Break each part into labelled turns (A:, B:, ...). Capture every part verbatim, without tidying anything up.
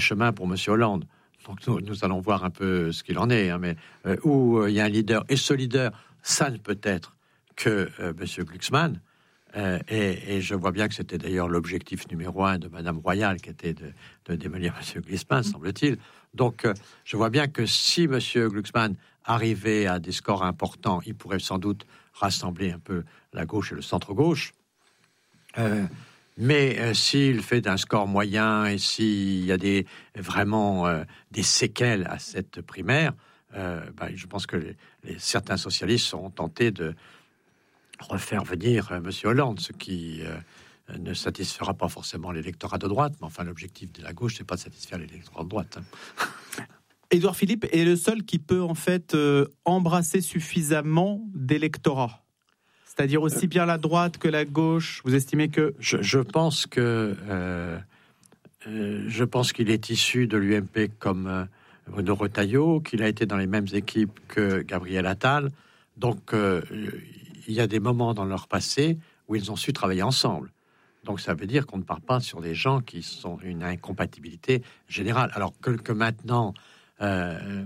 A: chemin pour M. Hollande. Donc nous, nous allons voir un peu ce qu'il en est, hein, mais euh, où euh, il y a un leader, et ce leader, ça ne peut être que euh, M. Glucksmann, euh, et, et je vois bien que c'était d'ailleurs l'objectif numéro un de Madame Royal, qui était de, de démolir M. Glucksmann, semble-t-il. Donc euh, je vois bien que si M. Glucksmann arrivait à des scores importants, il pourrait sans doute rassembler un peu la gauche et le centre-gauche. Euh, Mais euh, s'il fait d'un score moyen et s'il y a des, vraiment euh, des séquelles à cette primaire, euh, bah, je pense que les, les, certains socialistes seront tentés de refaire venir euh, M. Hollande, ce qui euh, ne satisfera pas forcément l'électorat de droite. Mais enfin, l'objectif de la gauche, c'est pas de satisfaire l'électorat de droite. Hein.
B: Édouard Philippe est le seul qui peut en fait euh, embrasser suffisamment d'électorats. C'est-à-dire aussi bien la droite que la gauche. Vous estimez que...
A: Je, je pense que euh, euh, je pense qu'il est issu de l'U M P comme euh, Bruno Retailleau, qu'il a été dans les mêmes équipes que Gabriel Attal. Donc, euh, il y a des moments dans leur passé où ils ont su travailler ensemble. Donc, ça veut dire qu'on ne part pas sur des gens qui sont une incompatibilité générale. Alors que, que maintenant... Euh,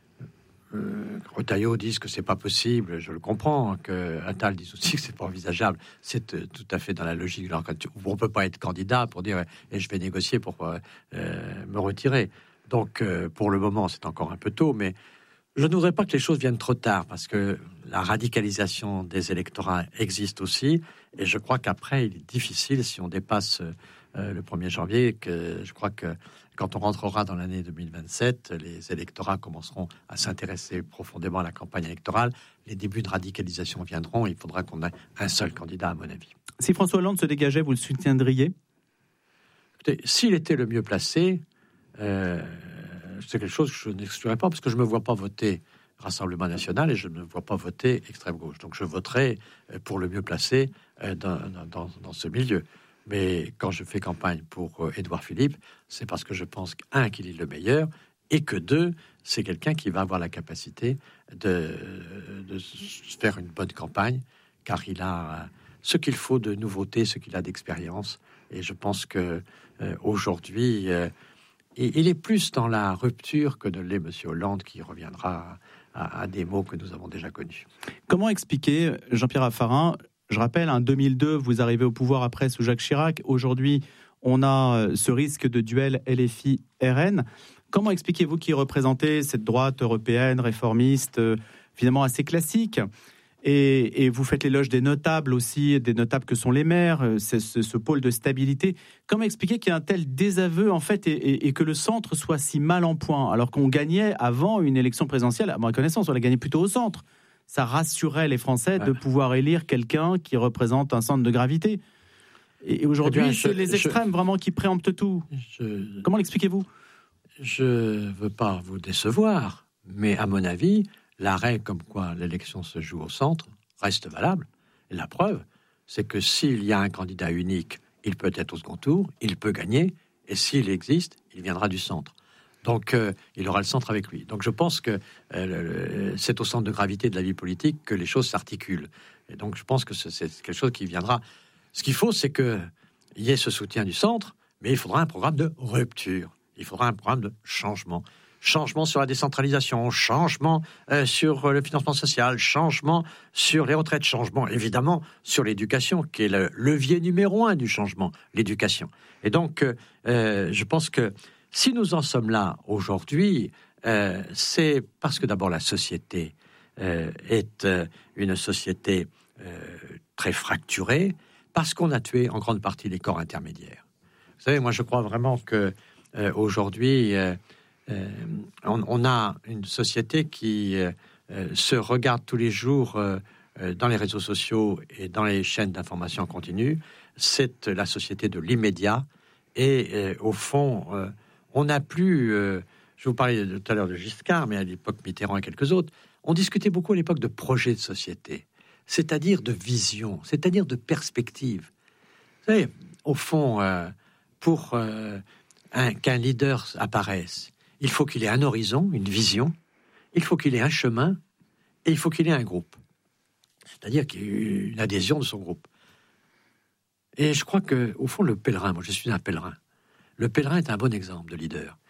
A: Euh, Retailleau disent que c'est pas possible, je le comprends, que Attal dise aussi que c'est pas envisageable. C'est euh, tout à fait dans la logique de leur... On peut pas être candidat pour dire et je vais négocier pour euh, me retirer. Donc euh, pour le moment c'est encore un peu tôt, mais je ne voudrais pas que les choses viennent trop tard parce que la radicalisation des électorats existe aussi et je crois qu'après il est difficile si on dépasse euh, le premier janvier, que je crois que quand on rentrera dans l'année deux mille vingt-sept, les électorats commenceront à s'intéresser profondément à la campagne électorale. Les débuts de radicalisation viendront. Il faudra qu'on ait un seul candidat, à mon avis.
B: Si François Hollande se dégageait, vous le soutiendriez ?
A: Écoutez, s'il était le mieux placé, euh, c'est quelque chose que je n'exclurais pas, parce que je ne me vois pas voter Rassemblement National et je ne me vois pas voter extrême gauche. Donc je voterai pour le mieux placé dans, dans, dans ce milieu. Mais quand je fais campagne pour euh, Édouard Philippe, c'est parce que je pense qu'un, qu'il est le meilleur, et que deux, c'est quelqu'un qui va avoir la capacité de, de faire une bonne campagne, car il a ce qu'il faut de nouveauté, ce qu'il a d'expérience. Et je pense que euh, aujourd'hui, euh, il est plus dans la rupture que ne l'est M. Hollande, qui reviendra à, à des mots que nous avons déjà connus.
B: Comment expliquer, Jean-Pierre Raffarin? Je rappelle, en deux mille deux, vous arrivez au pouvoir après sous Jacques Chirac. Aujourd'hui, on a ce risque de duel L F I R N. Comment expliquez-vous qui représentez cette droite européenne, réformiste, euh, finalement assez classique, et, et vous faites l'éloge des notables aussi, des notables que sont les maires, c'est ce, ce pôle de stabilité. Comment expliquer qu'il y a un tel désaveu, en fait, et, et, et que le centre soit si mal en point, alors qu'on gagnait avant une élection présidentielle, à ma connaissance, on l'a gagné plutôt au centre. Ça rassurait les Français de pouvoir élire quelqu'un qui représente un centre de gravité. Et aujourd'hui, eh bien, je, c'est les extrêmes je, vraiment qui préemptent tout. Je, Comment l'expliquez-vous ?
A: Je ne veux pas vous décevoir, mais à mon avis, la règle comme quoi l'élection se joue au centre reste valable. Et la preuve, c'est que s'il y a un candidat unique, il peut être au second tour, il peut gagner, et s'il existe, il viendra du centre. Donc, euh, il aura le centre avec lui. Donc, je pense que euh, c'est au centre de gravité de la vie politique que les choses s'articulent. Et donc, je pense que c'est, c'est quelque chose qui viendra. Ce qu'il faut, c'est qu'il y ait ce soutien du centre, mais il faudra un programme de rupture. Il faudra un programme de changement. Changement sur la décentralisation, changement euh, sur le financement social, changement sur les retraites, changement évidemment sur l'éducation, qui est le levier numéro un du changement, l'éducation. Et donc, euh, je pense que si nous en sommes là aujourd'hui, euh, c'est parce que d'abord la société euh, est euh, une société euh, très fracturée, parce qu'on a tué en grande partie les corps intermédiaires. Vous savez, moi je crois vraiment que euh, aujourd'hui, euh, euh, on, on a une société qui euh, se regarde tous les jours euh, dans les réseaux sociaux et dans les chaînes d'information continue. C'est la société de l'immédiat et euh, au fond, euh, on n'a plus, euh, je vous parlais tout à l'heure de Giscard, mais à l'époque Mitterrand et quelques autres, on discutait beaucoup à l'époque de projets de société, c'est-à-dire de vision, c'est-à-dire de perspective. Vous savez, au fond, euh, pour euh, un, qu'un leader apparaisse, il faut qu'il ait un horizon, une vision, il faut qu'il ait un chemin, et il faut qu'il ait un groupe. C'est-à-dire qu'il y ait une adhésion de son groupe. Et je crois qu'au fond, le pèlerin, moi je suis un pèlerin, Le pèlerin est un bon exemple de leader.